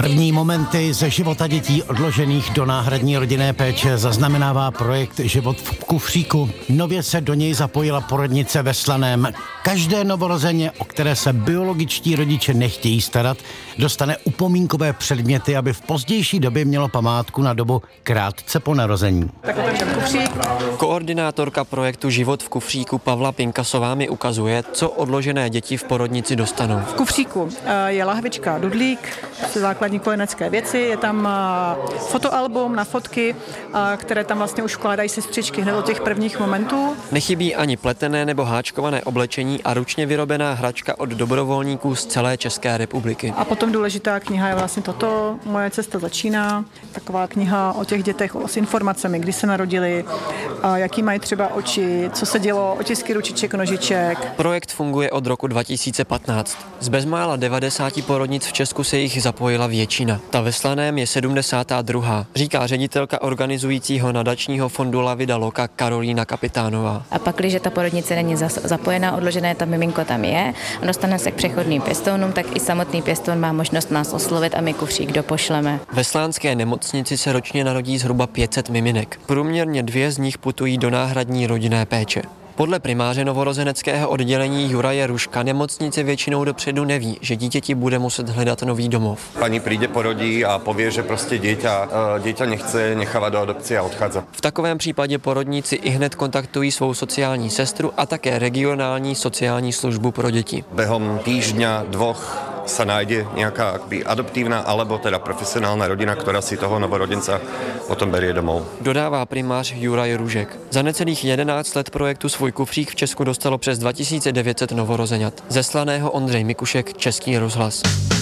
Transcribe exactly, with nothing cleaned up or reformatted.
První momenty ze života dětí odložených do náhradní rodinné péče zaznamenává projekt Život v kufříku. Nově se do něj zapojila porodnice ve Slaném. Každé novorozeně, o které se biologičtí rodiče nechtějí starat, dostane upomínkové předměty, aby v pozdější době mělo památku na dobu krátce po narození. Koordinátorka projektu Život v kufříku Pavla Pinkasová mi ukazuje, co odložené děti v porodnici dostanou. V kufříku je lahvička, dudlík, základní kojenecké věci, je tam fotoalbum na fotky, které tam vlastně už vkládají sestřičky hned od těch prvních momentů. Nechybí ani pletené nebo háčkované oblečení a ručně vyrobená hračka od dobrovolníků z celé České republiky. A potom důležitá kniha je vlastně toto, Moje cesta začíná, taková kniha o těch dětech s informacemi, kdy se narodili, jaký mají třeba oči, co se dělo, otisky ručiček, nožiček. Projekt funguje od roku dva tisíce patnáct. Z bezmála devadesáti porodnic v Česku se jich zapojila většina. Ta ve Slaném je sedmdesátá druhá, říká ředitelka organizujícího nadačního fondu La Vida Loca Karolína Kapitánová. A pak, když ta porodnice není zapojená, odložené, ta miminko tam je, a dostane se k přechodným pěstounům, tak i samotný pěstoun má možnost nás oslovit a my kufřík dopošleme. Ve slánské nemocnici se ročně narodí zhruba pět set miminek. Průměrně dvě z nich putují do náhradní rodinné péče. Podle primáře novorozeneckého oddělení Juraje Ruška nemocnice většinou dopředu neví, že dítěti bude muset hledat nový domov. Pani přijde, porodí a pově, že prostě dieťa, dieťa nechce nechávat do adopcie a odchádza. V takovém případě porodníci ihned kontaktují svou sociální sestru a také regionální sociální službu pro děti. Behom týždňa, dvoch sa nájde nejaká akby adoptívna alebo teda profesionálna rodina, ktorá si toho novorodenca potom berie domov. Dodává primář Juraj Ružek. Za necelých jedenáct let projektu Svůj kufřík v Česku dostalo přes dva tisíce devět set novorozeňat. Ze Slaného Ondřej Mikušek, Český rozhlas.